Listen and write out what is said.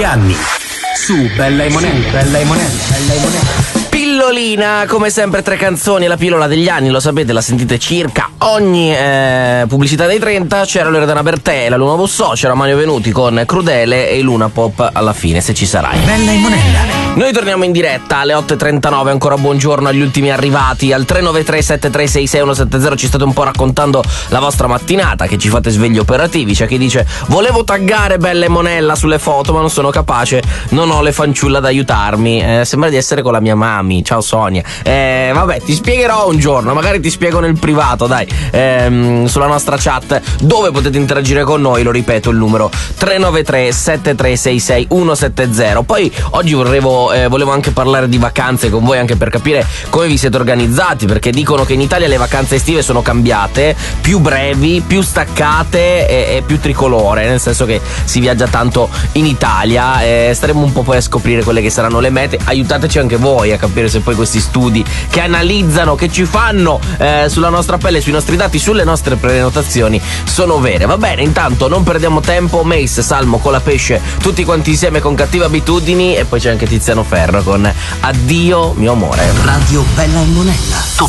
anni. Su Bella e Monella, Bella e Monella, Bella e Monella. Pillolina, come sempre 3 canzoni, la pillola degli anni, lo sapete, la sentite circa ogni pubblicità dei 30. C'era Loredana Bertè e la Luna Bussò, c'era Mario Venuti con Crudele e Luna Pop alla fine, se ci sarai. Bella e Monella. Noi torniamo in diretta alle 8.39, ancora buongiorno agli ultimi arrivati al 393 7366 170. Ci state un po' raccontando la vostra mattinata, che ci fate svegli operativi. C'è chi dice: volevo taggare Bella e Monella sulle foto ma non sono capace, non ho le fanciulle ad aiutarmi. Sembra di essere con la mia mami. Ciao Sonia. Vabbè, ti spiegherò un giorno, magari ti spiego nel privato, dai, sulla nostra chat dove potete interagire con noi. Lo ripeto, il numero 393 7366 170. Poi oggi volevo anche parlare di vacanze con voi, anche per capire come vi siete organizzati, perché dicono che in Italia le vacanze estive sono cambiate, più brevi, più staccate e più tricolore, nel senso che si viaggia tanto in Italia. Staremo un po' poi a scoprire quelle che saranno le mete. Aiutateci anche voi a capire se poi questi studi che analizzano, che ci fanno sulla nostra pelle, sui nostri dati, sulle nostre prenotazioni sono vere. Va bene, intanto non perdiamo tempo. Mace, Salmo, Colapesce, tutti quanti insieme con Cattive Abitudini, e poi c'è anche Tiziano Ferro con Addio mio amore. Radio Bella e Monella.